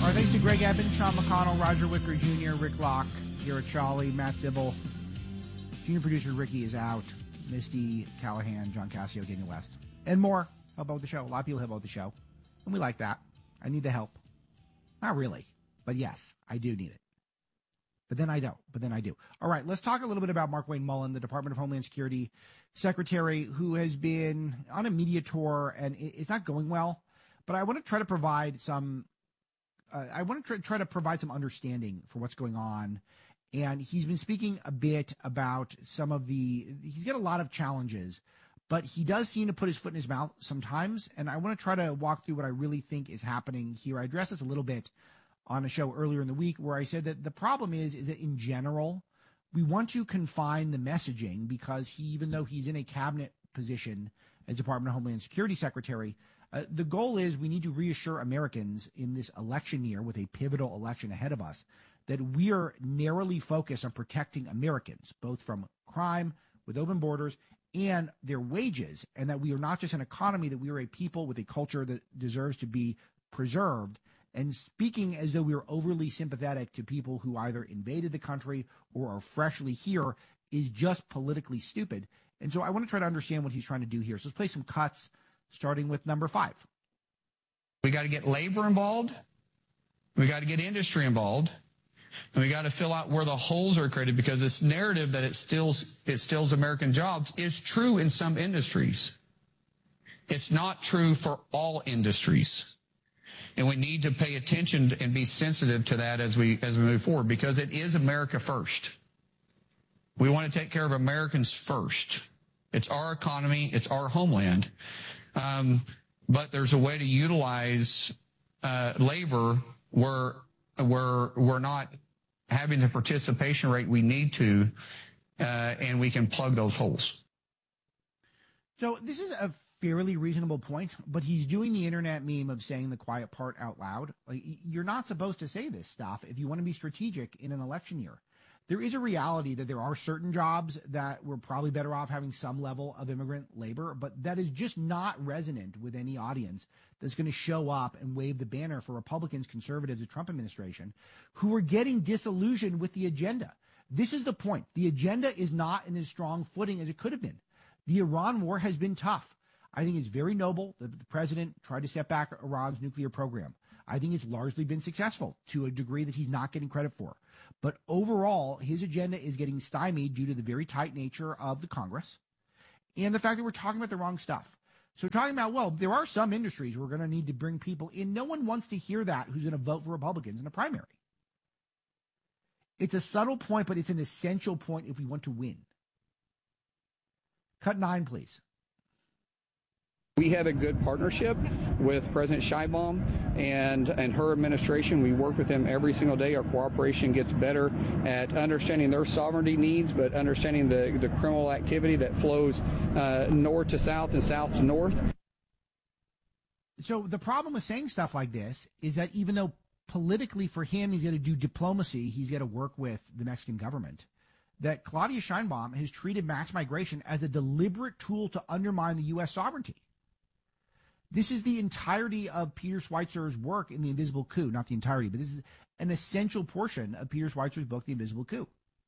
Our thanks to Greg Evans, Sean McConnell, Roger Wicker Jr., Rick Locke, Garrett Charlie, Matt Zibel. Senior producer Ricky is out. Misty Callahan, John Cassio, Daniel West, and more help out with the show. A lot of people help out with the show, and we like that. I need the help. Not really, but yes, I do need it. But then I don't. But then I do. All right, let's talk a little bit about Markwayne Mullin, the Department of Homeland Security Secretary, who has been on a media tour, and it's not going well. But I want to try to provide some. I want to try to provide some understanding for what's going on. And he's been speaking a bit about some of he's got a lot of challenges, but he does seem to put his foot in his mouth sometimes. And I want to try to walk through what I really think is happening here. I addressed this a little bit on a show earlier in the week where I said that the problem is that in general, we want to confine the messaging because even though he's in a cabinet position as Department of Homeland Security Secretary, the goal is we need to reassure Americans in this election year with a pivotal election ahead of us that we are narrowly focused on protecting Americans, both from crime with open borders and their wages, and that we are not just an economy, that we are a people with a culture that deserves to be preserved. And speaking as though we are overly sympathetic to people who either invaded the country or are freshly here is just politically stupid. And so I want to try to understand what he's trying to do here. So let's play some cuts, starting with number 5. We got to get labor involved. We got to get industry involved. And we got to fill out where the holes are created, because this narrative that it steals American jobs is true in some industries. It's not true for all industries. And we need to pay attention and be sensitive to that as we move forward, because it is America first. We want to take care of Americans first. It's our economy. It's our homeland. But there's a way to utilize labor where we're not having the participation rate we need to, and we can plug those holes. So this is a fairly reasonable point, but he's doing the internet meme of saying the quiet part out loud. Like, you're not supposed to say this stuff if you want to be strategic in an election year. There is a reality that there are certain jobs that we're probably better off having some level of immigrant labor, but that is just not resonant with any audience that's going to show up and wave the banner for Republicans, conservatives, the Trump administration, who are getting disillusioned with the agenda. This is the point. The agenda is not in as strong footing as it could have been. The Iran war has been tough. I think it's very noble that the president tried to step back Iran's nuclear program. I think it's largely been successful to a degree that he's not getting credit for. But overall, his agenda is getting stymied due to the very tight nature of the Congress and the fact that we're talking about the wrong stuff. So talking about, well, there are some industries we're going to need to bring people in. No one wants to hear that who's going to vote for Republicans in a primary. It's a subtle point, but it's an essential point if we want to win. Cut 9, please. We have a good partnership with President Sheinbaum and her administration. We work with them every single day. Our cooperation gets better at understanding their sovereignty needs, but understanding the criminal activity that flows north to south and south to north. So the problem with saying stuff like this is that even though politically for him he's got to do diplomacy, he's got to work with the Mexican government, that Claudia Sheinbaum has treated mass migration as a deliberate tool to undermine the U.S. sovereignty. This is the entirety of Peter Schweizer's work in The Invisible Coup. Not the entirety, but this is an essential portion of Peter Schweizer's book, The Invisible Coup.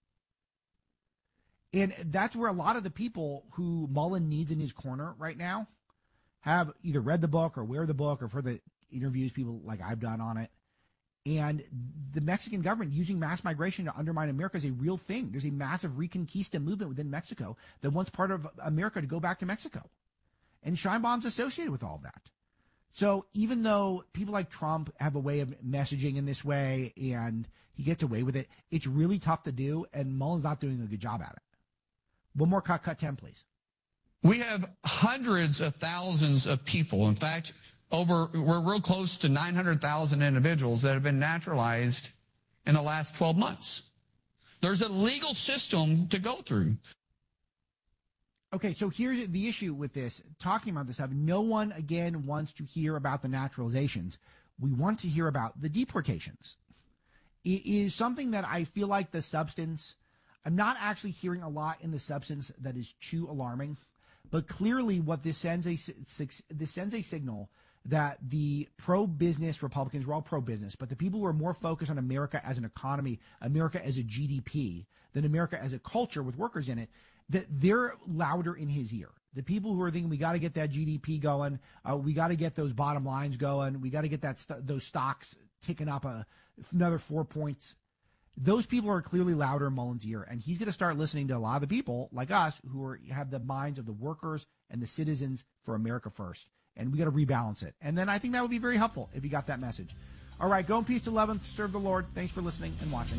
And that's where a lot of the people who Mullin needs in his corner right now have either read the book or wear the book or for the interviews, people like I've done on it. And the Mexican government using mass migration to undermine America is a real thing. There's a massive Reconquista movement within Mexico that wants part of America to go back to Mexico. And Sheinbaum's associated with all of that. So even though people like Trump have a way of messaging in this way and he gets away with it, it's really tough to do, and Mullin's not doing a good job at it. One more cut 10, please. We have hundreds of thousands of people. In fact, we're real close to 900,000 individuals that have been naturalized in the last 12 months. There's a legal system to go through. Okay, so here's the issue with this, talking about this stuff. No one, again, wants to hear about the naturalizations. We want to hear about the deportations. It is something that I feel like the substance, I'm not actually hearing a lot in the substance that is too alarming, but clearly what this sends a signal that the pro-business Republicans were all pro-business, but the people who are more focused on America as an economy, America as a GDP, than America as a culture with workers in it, that they're louder in his ear. The people who are thinking we got to get that GDP going, we got to get those bottom lines going, we got to get those stocks ticking up another 4 points. Those people are clearly louder in Mullen's ear, and he's going to start listening to a lot of the people like us who have the minds of the workers and the citizens for America first. And we got to rebalance it. And then I think that would be very helpful if you got that message. All right, go in peace to 11th. Serve the Lord. Thanks for listening and watching.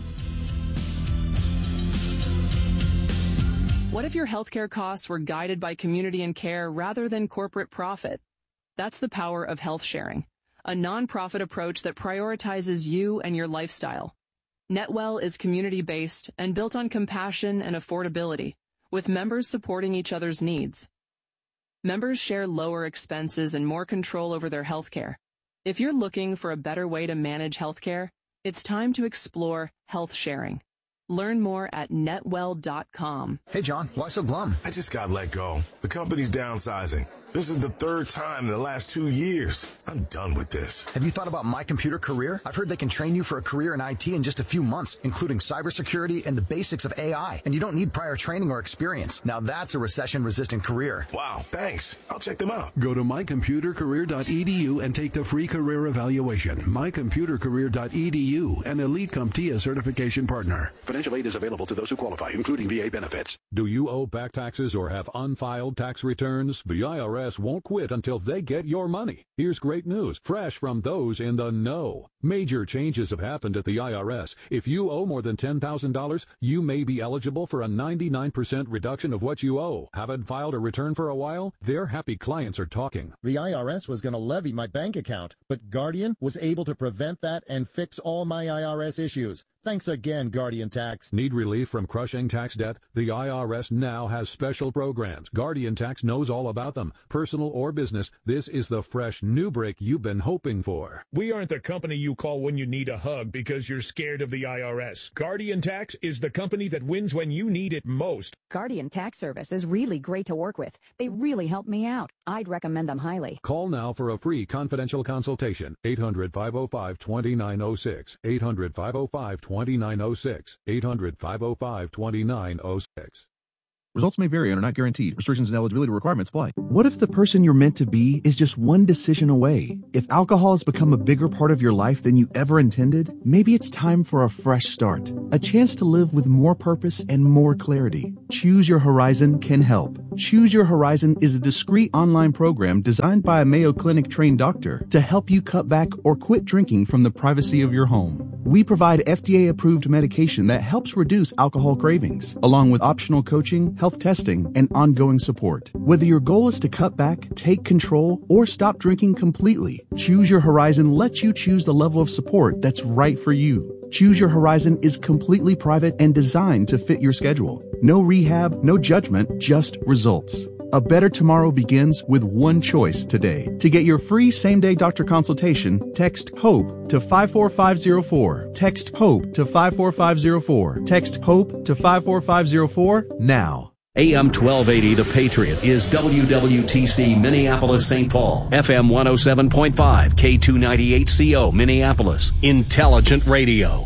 What if your healthcare costs were guided by community and care rather than corporate profit? That's the power of health sharing, a nonprofit approach that prioritizes you and your lifestyle. NetWell is community-based and built on compassion and affordability, with members supporting each other's needs. Members share lower expenses and more control over their healthcare. If you're looking for a better way to manage healthcare, it's time to explore health sharing. Learn more at netwell.com. Hey, John, why so glum? I just got let go. The company's downsizing. This is the third time in the last 2 years. I'm done with this. Have you thought about My Computer Career? I've heard they can train you for a career in IT in just a few months, including cybersecurity and the basics of AI. And you don't need prior training or experience. Now that's a recession-resistant career. Wow, thanks. I'll check them out. Go to mycomputercareer.edu and take the free career evaluation. mycomputercareer.edu, an Elite CompTIA certification partner. Financial aid is available to those who qualify, including VA benefits. Do you owe back taxes or have unfiled tax returns? The IRS won't quit until they get your money. Here's great news, fresh from those in the know. Major changes have happened at the IRS. If you owe more than $10,000, you may be eligible for a 99% reduction of what you owe. Haven't filed a return for a while? Their happy clients are talking. The IRS was going to levy my bank account, but Guardian was able to prevent that and fix all my IRS issues. Thanks again, Guardian Tax. Need relief from crushing tax debt? The IRS now has special programs. Guardian Tax knows all about them. Personal or business, this is the fresh new break you've been hoping for. We aren't the company you call when you need a hug because you're scared of the IRS. Guardian Tax is the company that wins when you need it most. Guardian Tax Service is really great to work with. They really help me out. I'd recommend them highly. Call now for a free confidential consultation. 800-505-2906. 800-505-2906. 800-505-2906. Results may vary and are not guaranteed. Restrictions and eligibility requirements apply. What if the person you're meant to be is just one decision away? If alcohol has become a bigger part of your life than you ever intended, maybe it's time for a fresh start. A chance to live with more purpose and more clarity. Choose Your Horizon can help. Choose Your Horizon is a discreet online program designed by a Mayo Clinic trained doctor to help you cut back or quit drinking from the privacy of your home. We provide FDA-approved medication that helps reduce alcohol cravings, along with optional coaching, health testing, and ongoing support. Whether your goal is to cut back, take control, or stop drinking completely, Choose Your Horizon lets you choose the level of support that's right for you. Choose Your Horizon is completely private and designed to fit your schedule. No rehab, no judgment, just results. A better tomorrow begins with one choice today. To get your free same-day doctor consultation, text HOPE to 54504. Text HOPE to 54504. Text HOPE to 54504 now. AM 1280 The Patriot is WWTC Minneapolis St. Paul, FM 107.5, K298CO Minneapolis, Intelligent Radio.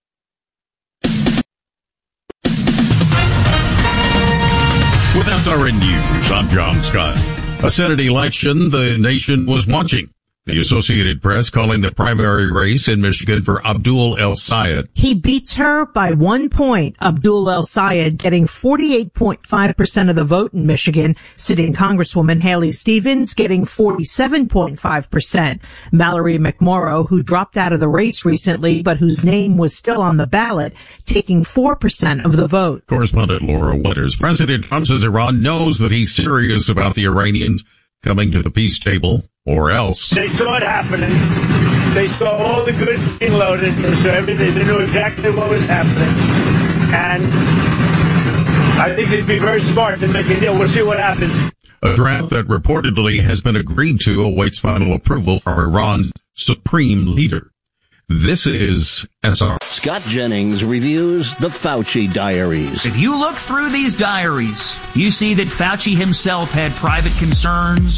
With SRN News, I'm John Scott. A Senate election the nation was watching. The Associated Press calling the primary race in Michigan for Abdul El-Sayed. He beats her by 1 point. Abdul El-Sayed getting 48.5% of the vote in Michigan. Sitting Congresswoman Haley Stevens getting 47.5%. Mallory McMorrow, who dropped out of the race recently but whose name was still on the ballot, taking 4% of the vote. Correspondent Laura Waters. President Trump says Iran knows that he's serious about the Iranians coming to the peace table, or else. They saw it happening. They saw all the goods being loaded. They saw everything. They knew exactly what was happening. And I think they'd be very smart to make a deal. We'll see what happens. A draft that reportedly has been agreed to awaits final approval from Iran's supreme leader. This is SR. Scott Jennings reviews the Fauci diaries. If you look through these diaries, you see that Fauci himself had private concerns,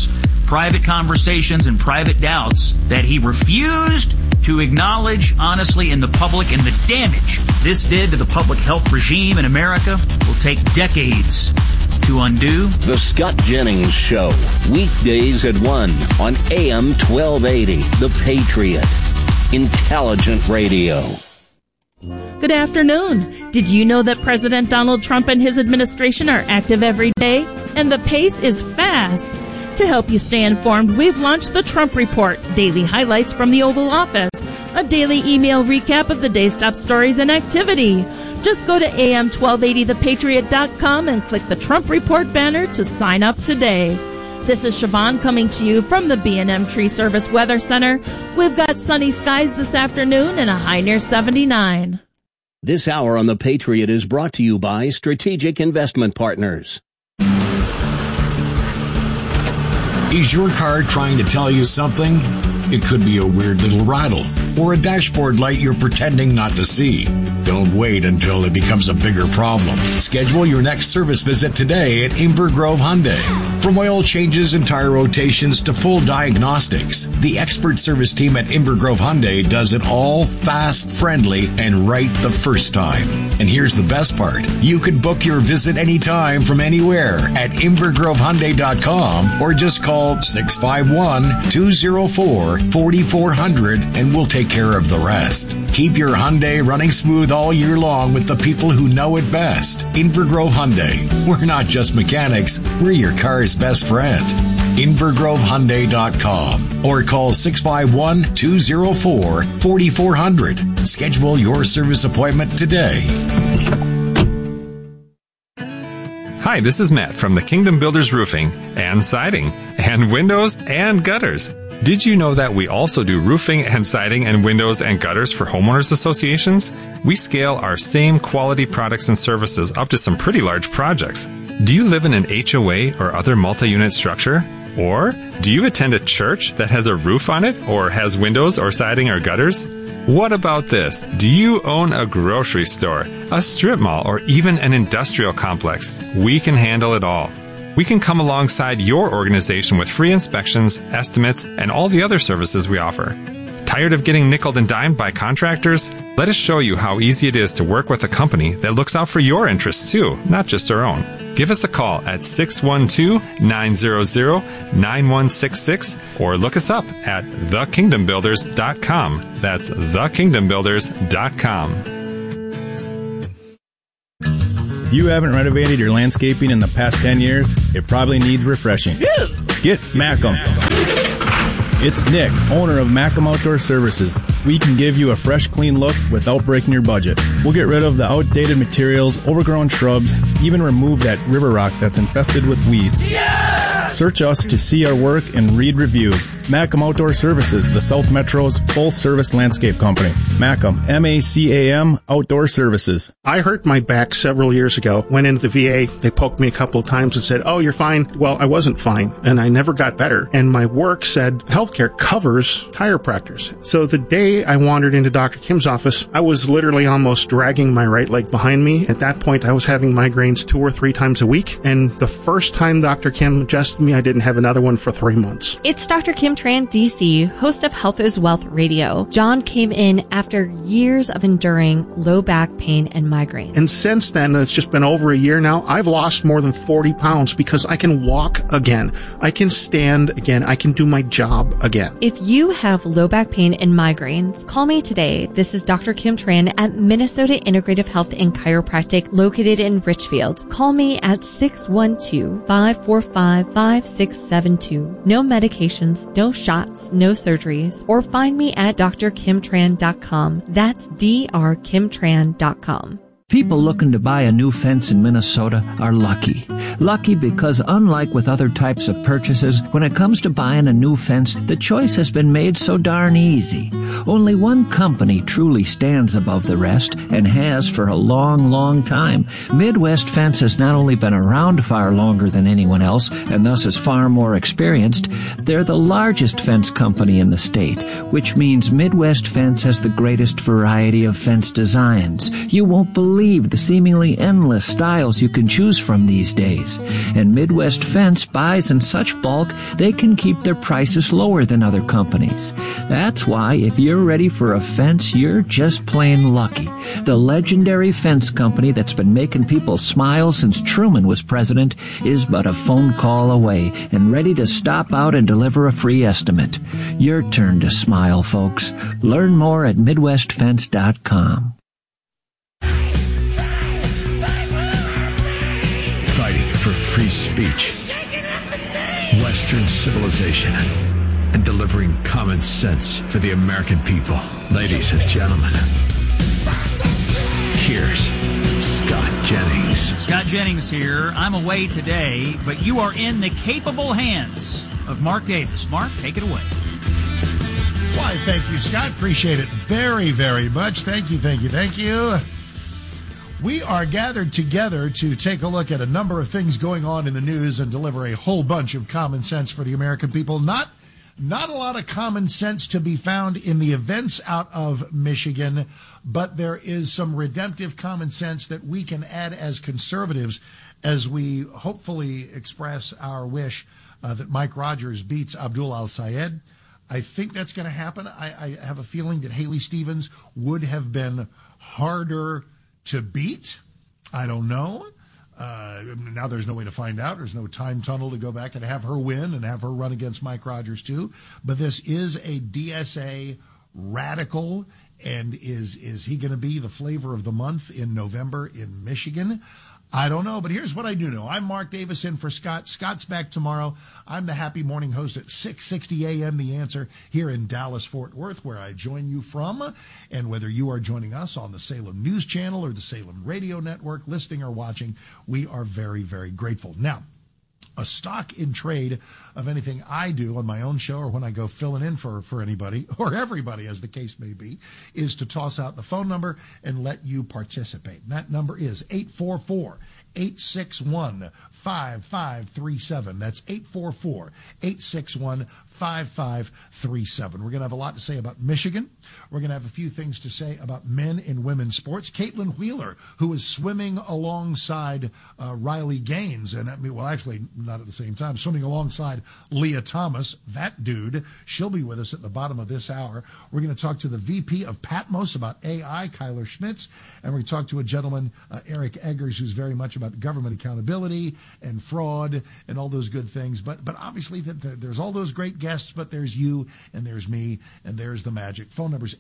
private conversations and private doubts that he refused to acknowledge honestly in the public, and the damage this did to the public health regime in America will take decades to undo. The Scott Jennings Show, weekdays at 1 on AM 1280, The Patriot. Intelligent radio. Good afternoon. Did you know that President Donald Trump and his administration are active every day? And the pace is fast. To help you stay informed, we've launched the Trump Report, daily highlights from the Oval Office, a daily email recap of the day's top stories and activity. Just go to am1280thepatriot.com and click the Trump Report banner to sign up today. This is Siobhan coming to you from the B&M Tree Service Weather Center. We've got sunny skies this afternoon and a high near 79. This hour on The Patriot is brought to you by Strategic Investment Partners. Is your car trying to tell you something? It could be a weird little rattle or a dashboard light you're pretending not to see. Don't wait until it becomes a bigger problem. Schedule your next service visit today at Inver Grove Hyundai. From oil changes and tire rotations to full diagnostics, the expert service team at Inver Grove Hyundai does it all fast, friendly, and right the first time. And here's the best part. You can book your visit anytime from anywhere at InvergroveHyundai.com or just call 651-204-4400 and we'll take care of the rest. Keep your Hyundai running smooth all year long with the people who know it best. Inver Grove Hyundai. We're not just mechanics, we're your car's best friend. InvergroveHyundai.com or call 651-204-4400. Schedule your service appointment today. Hi, this is Matt from the Kingdom Builders Roofing and Siding and Windows and Gutters. Did you know that we also do roofing and siding and windows and gutters for homeowners associations? We scale our same quality products and services up to some pretty large projects. Do you live in an HOA or other multi-unit structure? Or do you attend a church that has a roof on it or has windows or siding or gutters? What about this? Do you own a grocery store, a strip mall, or even an industrial complex? We can handle it all. We can come alongside your organization with free inspections, estimates, and all the other services we offer. Tired of getting nickeled and dimed by contractors? Let us show you how easy it is to work with a company that looks out for your interests too, not just our own. Give us a call at 612-900-9166 or look us up at thekingdombuilders.com. That's thekingdombuilders.com. If you haven't renovated your landscaping in the past 10 years, it probably needs refreshing. Get Macam. It's Nick, owner of Macam Outdoor Services. We can give you a fresh, clean look without breaking your budget. We'll get rid of the outdated materials, overgrown shrubs, even remove that river rock that's infested with weeds. Yeah! Search us to see our work and read reviews. Macam Outdoor Services, the South Metro's full-service landscape company. Macam, M-A-C-A-M, Outdoor Services. I hurt my back several years ago. Went into the VA. They poked me a couple of times and said, "Oh, you're fine." Well, I wasn't fine, and I never got better. And my work said healthcare covers chiropractors. So the day I wandered into Dr. Kim's office, I was literally almost dragging my right leg behind me. At that point, I was having migraines 2 or 3 times a week. And the first time Dr. Kim adjusted me, I didn't have another one for 3 months. It's Dr. Kim Tran, DC, host of Health is Wealth Radio. John came in after years of enduring low back pain and migraine. And since then, it's just been over a year now, I've lost more than 40 pounds because I can walk again. I can stand again. I can do my job again. If you have low back pain and migraines, call me today. This is Dr. Kim Tran at Minnesota Integrative Health and Chiropractic located in Richfield. Call me at 612-545-5672. No medications, no shots, no surgeries, or find me at drkimtran.com. That's drkimtran.com. People looking to buy a new fence in Minnesota are lucky. Lucky because unlike with other types of purchases, when it comes to buying a new fence, the choice has been made so darn easy. Only one company truly stands above the rest and has for a long, long time. Midwest Fence has not only been around far longer than anyone else and thus is far more experienced, they're the largest fence company in the state, which means Midwest Fence has the greatest variety of fence designs. You won't believe believe the seemingly endless styles you can choose from these days. And Midwest Fence buys in such bulk, they can keep their prices lower than other companies. That's why if you're ready for a fence, you're just plain lucky. The legendary fence company that's been making people smile since Truman was president is but a phone call away and ready to stop out and deliver a free estimate. Your turn to smile, folks. Learn more at MidwestFence.com. Fighting for free speech, Western civilization, and delivering common sense for the American people. Ladies and gentlemen, here's Scott Jennings. Scott Jennings here. I'm away today, but you are in the capable hands of Mark Davis. Mark, take it away. Why, thank you, Scott. Appreciate it very, very much. Thank you. We are gathered together to take a look at a number of things going on in the news and deliver a whole bunch of common sense for the American people. Not a lot of common sense to be found in the events out of Michigan, but there is some redemptive common sense that we can add as conservatives as we hopefully express our wish that Mike Rogers beats Abdul al-Sayed. I think that's going to happen. I have a feeling that Haley Stevens would have been harder to beat. I don't know. Now there's no way to find out. There's no time tunnel to go back and have her win and have her run against Mike Rogers too. But this is a DSA radical, and is he going to be the flavor of the month in November in Michigan? I don't know, but here's what I do know. I'm Mark Davis in for Scott. Scott's back tomorrow. I'm the Happy Morning host at 6:60 a.m. The Answer here in Dallas-Fort Worth, where I join you from. And whether you are joining us on the Salem News Channel or the Salem Radio Network, listening or watching, we are very, very grateful. Now, a stock in trade of anything I do on my own show or when I go filling in for anybody or everybody, as the case may be, is to toss out the phone number and let you participate. And that number is 844-861-5537. That's 844-861-5537. We're going to have a lot to say about Michigan. We're going to have a few things to say about men and women's sports. Caitlin Wheeler, who is swimming alongside Riley Gaines, and actually not at the same time, swimming alongside Leah Thomas, that dude. She'll be with us at the bottom of this hour. We're going to talk to the VP of Patmos about AI, Kyler Schmitz, and we're going to talk to a gentleman, Eric Eggers, who's very much about government accountability and fraud and all those good things. But obviously there's all those great guests, but there's you and there's me and there's the magic. Phone number is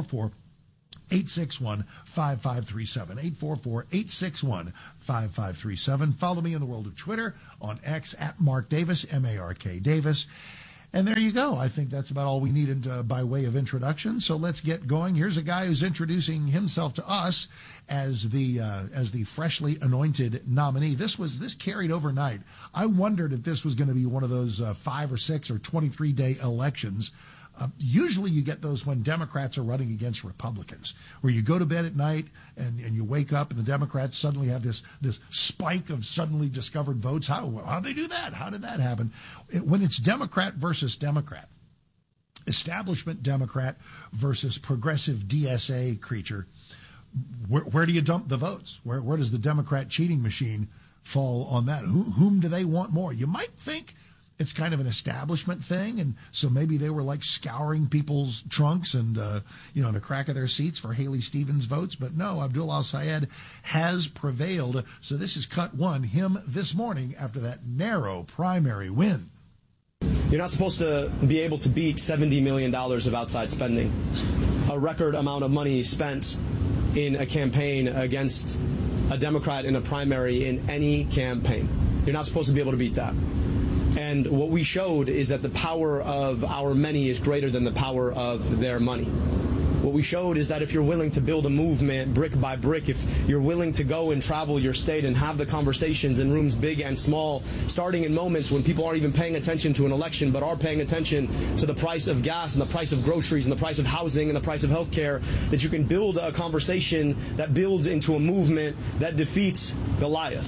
844-861-5537. 844-861-5537. Follow me in the world of Twitter on X at Mark Davis, M-A-R-K Davis. And there you go. I think that's about all we needed by way of introduction. So let's get going. Here's a guy who's introducing himself to us as the freshly anointed nominee. This carried overnight. I wondered if this was going to be one of those 5 or 6 or 23-day elections. Usually you get those when Democrats are running against Republicans, where you go to bed at night and you wake up and the Democrats suddenly have this spike of suddenly discovered votes. How do they do that? How did that happen? When it's Democrat versus Democrat, establishment Democrat versus progressive DSA creature, where do you dump the votes? Where does the Democrat cheating machine fall on that? Whom do they want more? You might think it's kind of an establishment thing, and so maybe they were like scouring people's trunks and the crack of their seats for Haley Stevens votes. But no, Abdul al-Sayed has prevailed. So this is cut one, him this morning after that narrow primary win. You're not supposed to be able to beat $70 million of outside spending, a record amount of money spent in a campaign against a Democrat in a primary in any campaign. You're not supposed to be able to beat that. And what we showed is that the power of our many is greater than the power of their money. What we showed is that if you're willing to build a movement brick by brick, if you're willing to go and travel your state and have the conversations in rooms big and small, starting in moments when people aren't even paying attention to an election but are paying attention to the price of gas and the price of groceries and the price of housing and the price of health care, that you can build a conversation that builds into a movement that defeats Goliath.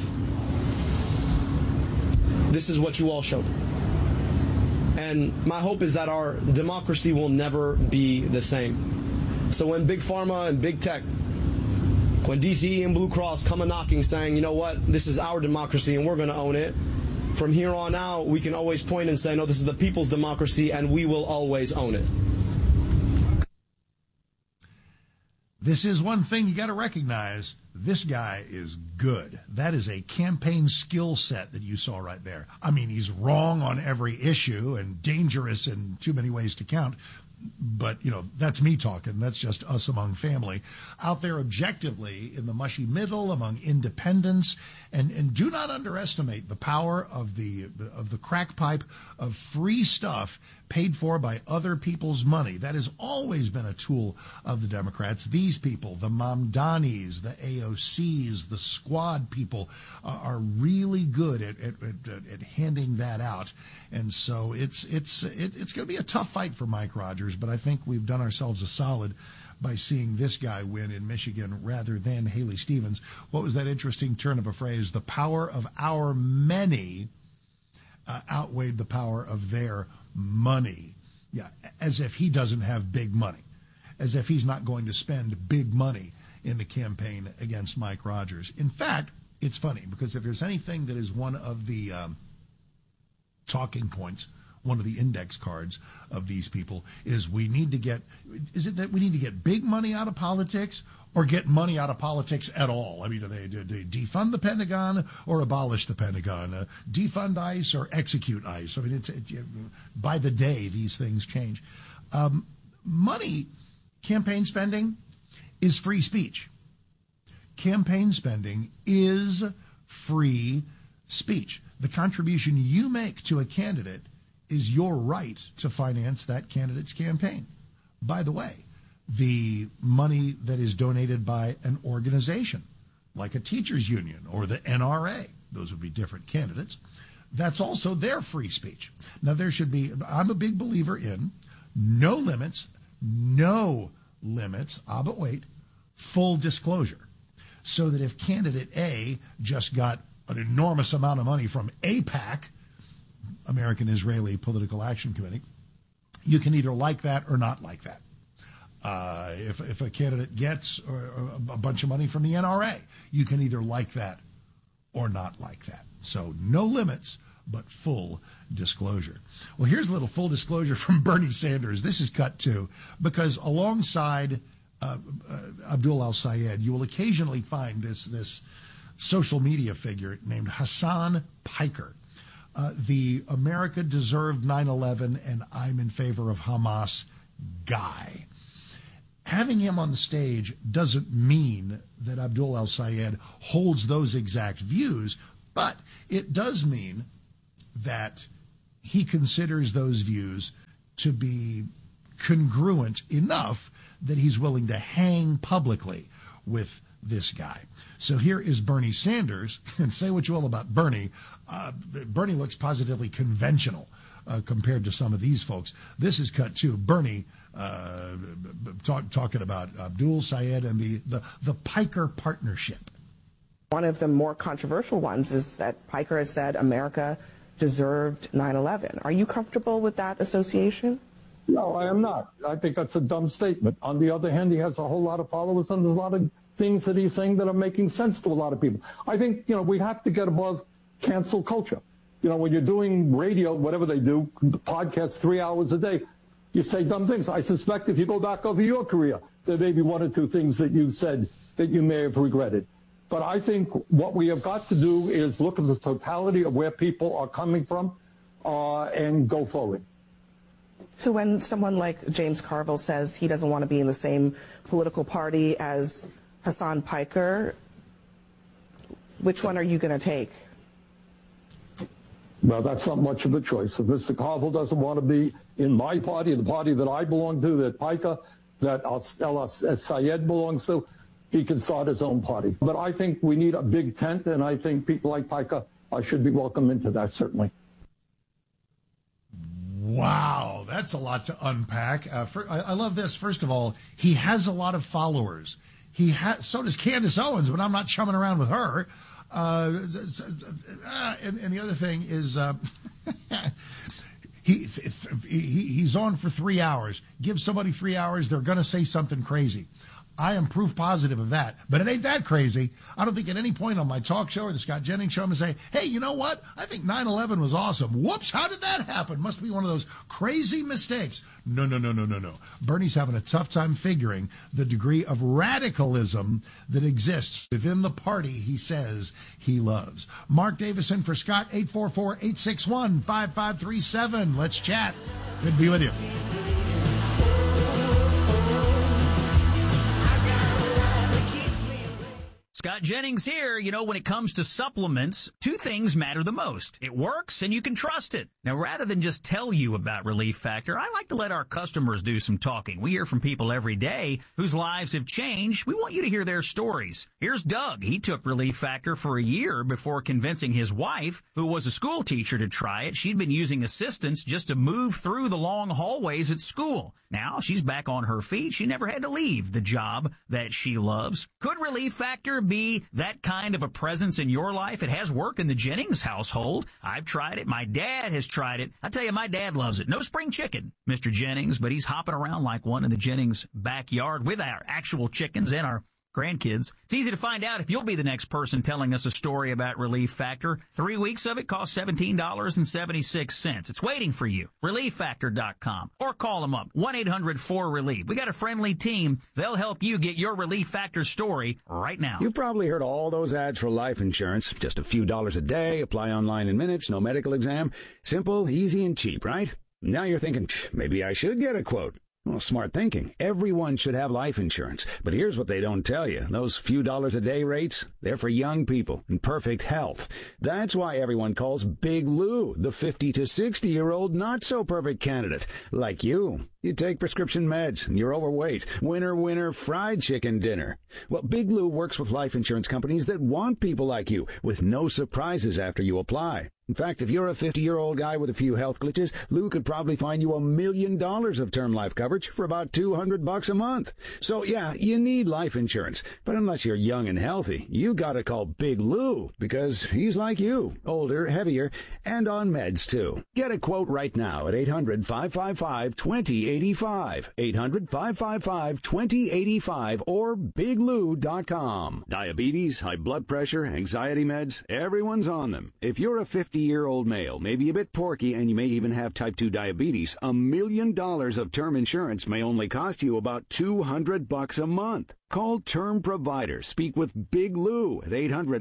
This is what you all showed. And my hope is that our democracy will never be the same. So when Big Pharma and Big Tech When DTE and Blue Cross come a knocking saying, you know what, this is our democracy and we're going to own it, from here on out, we can always point and say, no, this is the people's democracy and we will always own it. This is one thing you got to recognize. This guy is good. That is a campaign skill set that you saw right there. I mean, he's wrong on every issue and dangerous in too many ways to count. But, you know, that's me talking. That's just us among family. Out there objectively in the mushy middle among independents. And do not underestimate the power of the crack pipe of free stuff paid for by other people's money. That has always been a tool of the Democrats. These people, the Mamdanis, the AOCs, the squad people, are really good at handing that out. And so it's going to be a tough fight for Mike Rogers, but I think we've done ourselves a solid by seeing this guy win in Michigan rather than Haley Stevens. What was that interesting turn of a phrase? The power of our many outweighed the power of their money. Yeah, as if he doesn't have big money, as if he's not going to spend big money in the campaign against Mike Rogers. In fact, it's funny because if there's anything that is one of the talking points, one of the index cards of these people is we need to get big money out of politics or get money out of politics at all? I mean, do they defund the Pentagon or abolish the Pentagon? Defund ICE or execute ICE? I mean, it's by the day, these things change. Money, campaign spending is free speech. Campaign spending is free speech. The contribution you make to a candidate is your right to finance that candidate's campaign. By the way, the money that is donated by an organization, like a teachers union or the NRA, those would be different candidates, that's also their free speech. Now, I'm a big believer in no limits, but wait, full disclosure. So that if candidate A just got an enormous amount of money from AIPAC, American Israeli Political Action Committee, you can either like that or not like that. If a candidate gets a bunch of money from the NRA, you can either like that or not like that. So no limits, but full disclosure. Well, here's a little full disclosure from Bernie Sanders. This is cut too, because alongside Abdul al-Sayed, you will occasionally find this social media figure named Hassan Piker. The America deserved 9/11 and I'm in favor of Hamas guy. Having him on the stage doesn't mean that Abdul al-Sayed holds those exact views, but it does mean that he considers those views to be congruent enough that he's willing to hang publicly with this guy. So here is Bernie Sanders, and say what you will about Bernie. Bernie looks positively conventional compared to some of these folks. This is cut too. Bernie talking about Abdul Sayed and the Piker partnership. One of the more controversial ones is that Piker has said America deserved 9/11. Are you comfortable with that association? No, I am not. I think that's a dumb statement. On the other hand, he has a whole lot of followers, and there's a lot of things that he's saying that are making sense to a lot of people. I think, we have to get above cancel culture. When you're doing radio, whatever they do, podcasts 3 hours a day, you say dumb things. I suspect if you go back over your career, there may be one or two things that you said that you may have regretted. But I think what we have got to do is look at the totality of where people are coming from and go forward. So when someone like James Carville says he doesn't want to be in the same political party as Hassan Piker, which one are you going to take? Well, that's not much of a choice. If Mr. Carville doesn't want to be in my party, the party that I belong to, that Piker, that al-Sayed belongs to, he can start his own party. But I think we need a big tent, and I think people like Piker should be welcome into that, certainly. Wow, that's a lot to unpack. I love this. First of all, he has a lot of followers. So does Candace Owens, but I'm not chumming around with her. And the other thing is he's on for 3 hours. Give somebody 3 hours, they're going to say something crazy. I am proof positive of that. But it ain't that crazy. I don't think at any point on my talk show or the Scott Jennings show I'm going to say, hey, you know what? I think 9/11 was awesome. Whoops, how did that happen? Must be one of those crazy mistakes. No. Bernie's having a tough time figuring the degree of radicalism that exists within the party he says he loves. Mark Davison for Scott, 844-861-5537. Let's chat. Good to be with you. Scott Jennings here. You know, when it comes to supplements, two things matter the most. It works and you can trust it. Now, rather than just tell you about Relief Factor, I like to let our customers do some talking. We hear from people every day whose lives have changed. We want you to hear their stories. Here's Doug. He took Relief Factor for a year before convincing his wife, who was a school teacher, to try it. She'd been using assistance just to move through the long hallways at school. Now she's back on her feet. She never had to leave the job that she loves. Could Relief Factor be that kind of a presence in your life? It has worked in the Jennings household. I've tried it. My dad has tried it. I tell you, my dad loves it. No spring chicken, Mr. Jennings, but he's hopping around like one in the Jennings backyard with our actual chickens and our grandkids. It's easy to find out if you'll be the next person telling us a story about Relief Factor. 3 weeks of it costs $17.76. It's waiting for you. ReliefFactor.com. Or call them up. 1-800-4RELIEF. We got a friendly team. They'll help you get your Relief Factor story right now. You've probably heard all those ads for life insurance. Just a few dollars a day, apply online in minutes, no medical exam. Simple, easy, and cheap, right? Now you're thinking, maybe I should get a quote. Well, smart thinking. Everyone should have life insurance. But here's what they don't tell you. Those few dollars a day rates, they're for young people in perfect health. That's why everyone calls Big Lou the 50 to 60-year-old not-so-perfect candidate. Like you. You take prescription meds, and you're overweight. Winner, fried chicken dinner. Well, Big Lou works with life insurance companies that want people like you, with no surprises after you apply. In fact, if you're a 50-year-old guy with a few health glitches, Lou could probably find you $1 million of term life coverage for about $200 a month. So, yeah, you need life insurance. But unless you're young and healthy, you gotta call Big Lou, because he's like you, older, heavier, and on meds, too. Get a quote right now at 800-555-2085, 800-555-2085, or biglou.com. Diabetes, high blood pressure, anxiety meds, everyone's on them. If you're a 50-year-old male, maybe a bit porky, and you may even have type 2 diabetes, $1 million of term insurance may only cost you about $200 a month. Call Term Provider. Speak with Big Lou at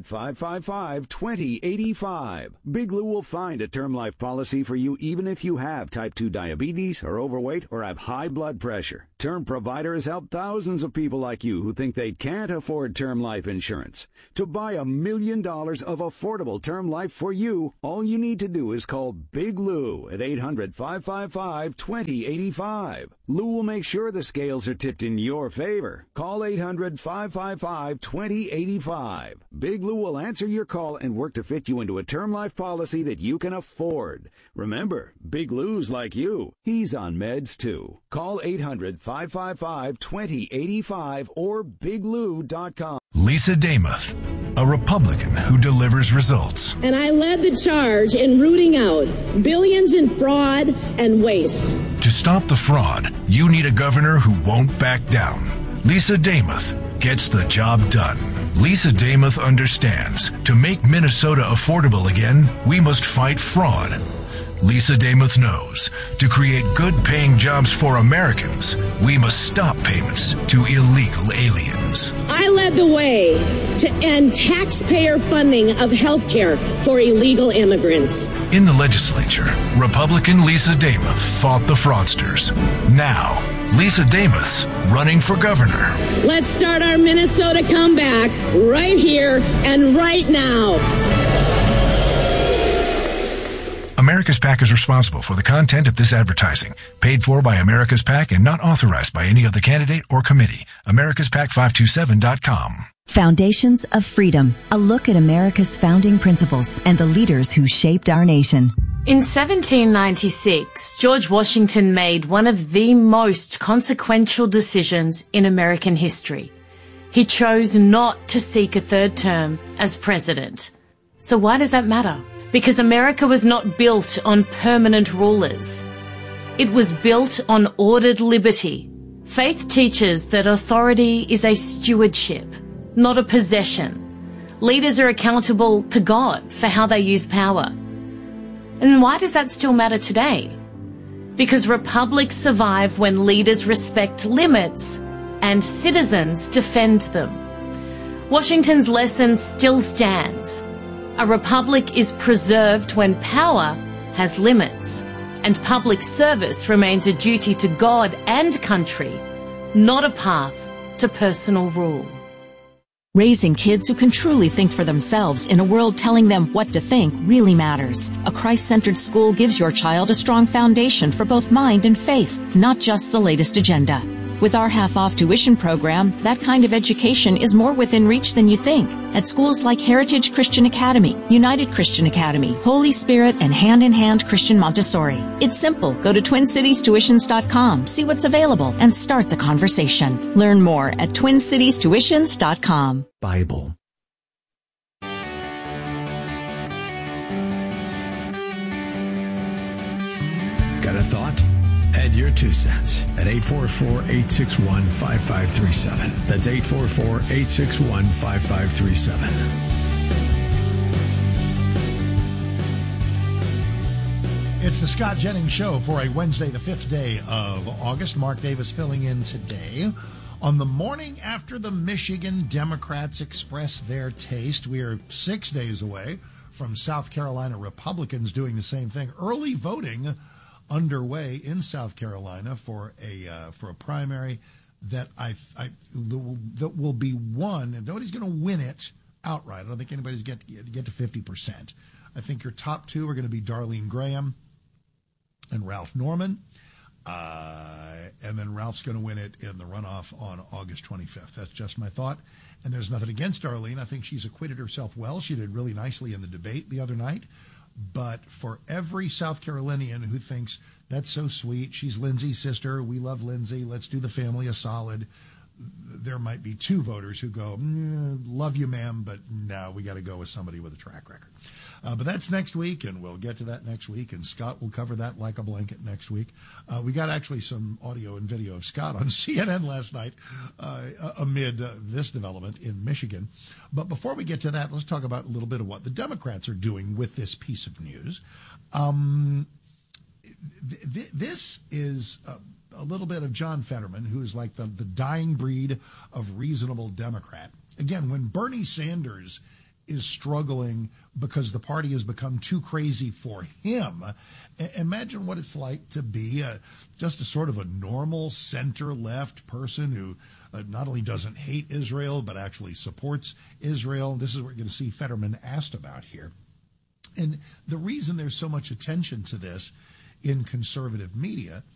800-555-2085. Big Lou will find a term life policy for you even if you have type 2 diabetes, are overweight, or have high blood pressure. Term Provider has helped thousands of people like you who think they can't afford term life insurance. To buy $1 million of affordable term life for you, all you need to do is call Big Lou at 800-555-2085. Lou will make sure the scales are tipped in your favor. Call 800-555-2085. Big Lou will answer your call and work to fit you into a term life policy that you can afford. Remember, Big Lou's like you. He's on meds too. Call 800-555-2085 or biglou.com. Lisa Damuth, a Republican who delivers results. And I led the charge in rooting out billions in fraud and waste. To stop the fraud, you need a governor who won't back down. Lisa Damuth gets the job done. Lisa Damuth understands to make Minnesota affordable again, we must fight fraud. Lisa Damuth knows to create good-paying jobs for Americans, we must stop payments to illegal aliens. I led the way to end taxpayer funding of health care for illegal immigrants. In the legislature, Republican Lisa Damuth fought the fraudsters. Now, Lisa Damuth's running for governor. Let's start our Minnesota comeback right here and right now. America's PAC is responsible for the content of this advertising. Paid for by America's PAC and not authorized by any other candidate or committee. AmericasPAC527.com. Foundations of Freedom. A look at America's founding principles and the leaders who shaped our nation. In 1796, George Washington made one of the most consequential decisions in American history. He chose not to seek a third term as president. So why does that matter? Because America was not built on permanent rulers. It was built on ordered liberty, Faith teaches that authority is a stewardship, not a possession. Leaders are accountable to God for how they use power. And why does that still matter today? Because republics survive when leaders respect limits and citizens defend them. Washington's lesson still stands. A republic is preserved when power has limits, and public service remains a duty to God and country, not a path to personal rule. Raising kids who can truly think for themselves in a world telling them what to think really matters. A Christ-centered school gives your child a strong foundation for both mind and faith, not just the latest agenda. With our half-off tuition program, that kind of education is more within reach than you think. At schools like Heritage Christian Academy, United Christian Academy, Holy Spirit, and Hand in Hand Christian Montessori. It's simple. Go to TwinCitiesTuitions.com, see what's available, and start the conversation. Learn more at TwinCitiesTuitions.com. Bible. Got a thought? Add your 2 cents at 844-861-5537. That's 844-861-5537. It's the Scott Jennings Show for a Wednesday, the 5th day of August. Mark Davis filling in today. On the morning after the Michigan Democrats express their taste, we are 6 days away from South Carolina Republicans doing the same thing. Early voting underway in South Carolina for a primary that that will be won, and nobody's going to win it outright. I don't think anybody's get to 50%. I think your top two are going to be Darlene Graham and Ralph Norman, and then Ralph's going to win it in the runoff on August 25th. That's just my thought, and there's nothing against Darlene. I think she's acquitted herself well. She did really nicely in the debate the other night. But for every South Carolinian who thinks that's so sweet, she's Lindsay's sister, we love Lindsay, let's do the family a solid, there might be 2 voters who go, love you, ma'am, but no, we got to go with somebody with a track record. But that's next week, and we'll get to that next week, and Scott will cover that like a blanket next week. We got actually some audio and video of Scott on CNN last night amid this development in Michigan. But before we get to that, let's talk about a little bit of what the Democrats are doing with this piece of news. This is a little bit of John Fetterman, who is like the dying breed of reasonable Democrat. Again, when Bernie Sanders is struggling because the party has become too crazy for him, imagine what it's like to be just a sort of a normal center-left person who not only doesn't hate Israel, but actually supports Israel. This is what we're going to see Fetterman asked about here. And the reason there's so much attention to this in conservative media